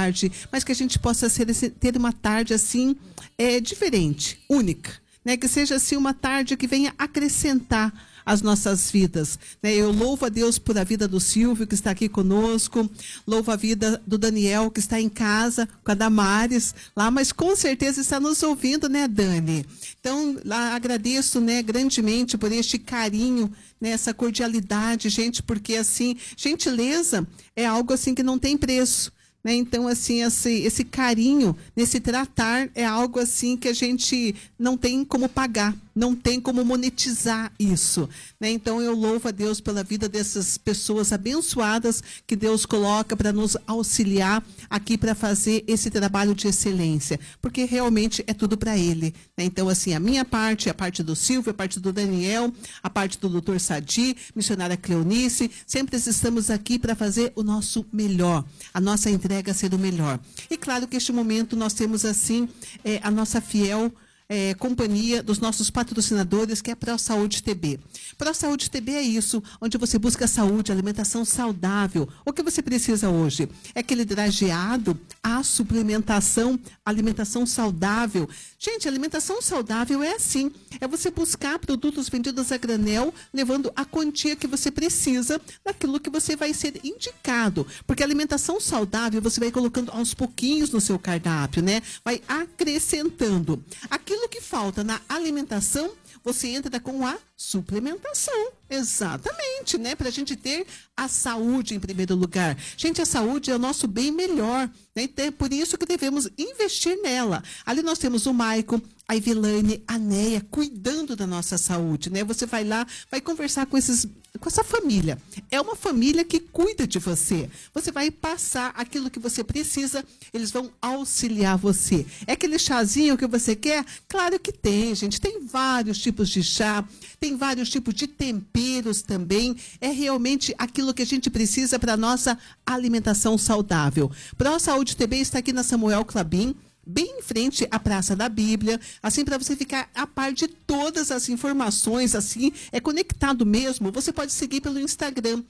tarde, mas que a gente possa ter uma tarde assim, diferente, única, né? Que seja assim uma tarde que venha acrescentar as nossas vidas, né? Eu louvo a Deus por a vida do Silvio, que está aqui conosco, louvo a vida do Daniel, que está em casa, com a Damares, lá, mas com certeza está nos ouvindo, né, Dani? Então, lá, agradeço, né, grandemente por este carinho, né, essa cordialidade, gente, porque, assim, gentileza é algo, assim, que não tem preço. Então, assim, esse carinho nesse tratar é algo assim que a gente não tem como pagar, não tem como monetizar isso, né? Então, eu louvo a Deus pela vida dessas pessoas abençoadas que Deus coloca para nos auxiliar aqui para fazer esse trabalho de excelência, porque realmente é tudo para Ele, né? Então, assim, a minha parte, a parte do Silvio, a parte do Daniel, a parte do Dr. Sadi, missionária Cleonice, sempre estamos aqui para fazer o nosso melhor, a nossa entrega ser o melhor. E claro que neste momento nós temos assim a nossa fiel companhia dos nossos patrocinadores, que é a ProSaúde TB. ProSaúde TB é isso, onde você busca saúde, alimentação saudável. O que você precisa hoje? É aquele drageado, a suplementação, alimentação saudável. Gente, alimentação saudável é assim, é você buscar produtos vendidos a granel, levando a quantia que você precisa daquilo que você vai ser indicado. Porque a alimentação saudável você vai colocando aos pouquinhos no seu cardápio, né? Vai acrescentando. Aquilo que falta na alimentação, você entra com a suplementação. Exatamente, né? Para a gente ter a saúde em primeiro lugar. Gente, a saúde é o nosso bem melhor, né? Então, é por isso que devemos investir nela. Ali nós temos o Maico, a Evelane, a Neia, cuidando da nossa saúde, né? Você vai lá, vai conversar com essa família. É uma família que cuida de você. Você vai passar aquilo que você precisa, eles vão auxiliar você. É aquele chazinho que você quer? Claro que tem, gente. Tem vários tipos de chá, tem vários tipos de temperos também. É realmente aquilo que a gente precisa para a nossa alimentação saudável. ProSaúde TB está aqui na Samuel Clabin, bem em frente à Praça da Bíblia, assim, para você ficar a par de todas as informações, assim, é conectado mesmo. Você pode seguir pelo Instagram,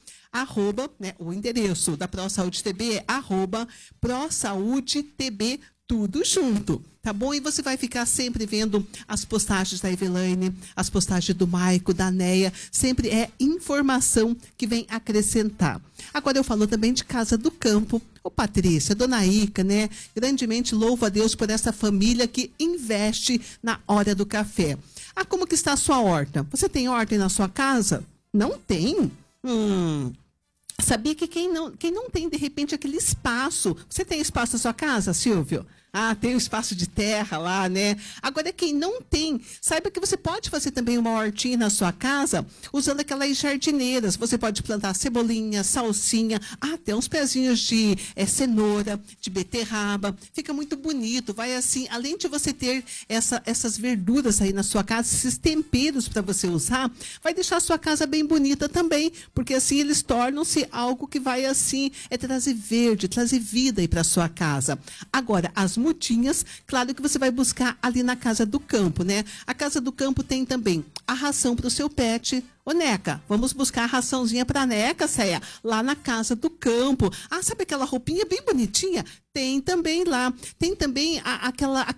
o endereço da ProSaúde TB é @ProSaúde TB, tudo junto, tá bom? E você vai ficar sempre vendo as postagens da Evelane, as postagens do Maico, da Neia, sempre é informação que vem acrescentar. Agora eu falo também de Casa do Campo. Ô Patrícia, Dona Ica, né? Grandemente louvo a Deus por essa família que investe na hora do café. Ah, como que está a sua horta? Você tem horta aí na sua casa? Não tem? Sabia que quem não tem, de repente, aquele espaço... Você tem espaço na sua casa, Silvio? Ah, tem um espaço de terra lá, né? Agora, quem não tem, saiba que você pode fazer também uma hortinha na sua casa usando aquelas jardineiras. Você pode plantar cebolinha, salsinha, até uns pezinhos de cenoura, de beterraba. Fica muito bonito. Vai assim, além de você ter essas verduras aí na sua casa, esses temperos para você usar, vai deixar a sua casa bem bonita também, porque assim eles tornam-se algo que vai assim, trazer verde, trazer vida aí para sua casa. Agora, as mudinhas, claro que você vai buscar ali na Casa do Campo, né? A Casa do Campo tem também a ração para o seu pet. Ô, Neca, vamos buscar a raçãozinha para a Neca, Céia, lá na Casa do Campo. Ah, sabe aquela roupinha bem bonitinha? Tem também lá. Tem também a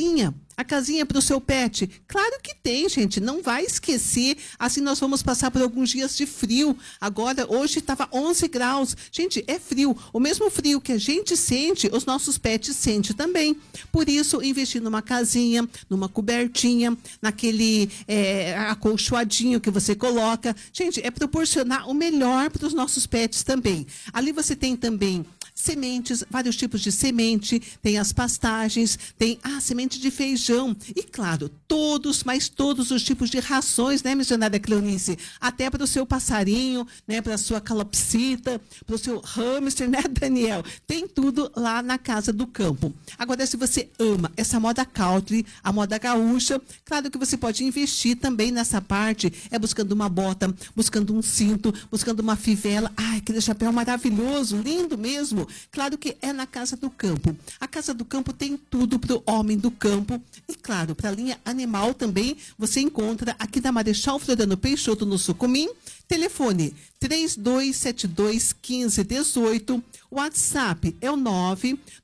casinha para o seu pet. Claro que tem, gente. Não vai esquecer. Assim, nós vamos passar por alguns dias de frio. Agora, hoje estava 11 graus. Gente, é frio. O mesmo frio que a gente sente, os nossos pets sentem também. Por isso, investir numa casinha, numa cobertinha, naquele acolchoadinho que você coloca. Gente, é proporcionar o melhor para os nossos pets também. Ali você tem também sementes, vários tipos de semente, tem as pastagens, tem a semente de feijão e, claro, todos os tipos de rações, né, missionária Cleonice? Até para o seu passarinho, né, para a sua calopsita, para o seu hamster, né, Daniel? Tem tudo lá na Casa do Campo. Agora, se você ama essa moda country, a moda gaúcha, claro que você pode investir também nessa parte, buscando uma bota, buscando um cinto, buscando uma fivela. Ai, aquele chapéu maravilhoso, lindo mesmo. Claro que é na Casa do Campo. A Casa do Campo tem tudo para o homem do campo. E claro, para a linha animal também, você encontra aqui na Marechal Floriano Peixoto, no Sucumim. Telefone 3272-1518. WhatsApp é o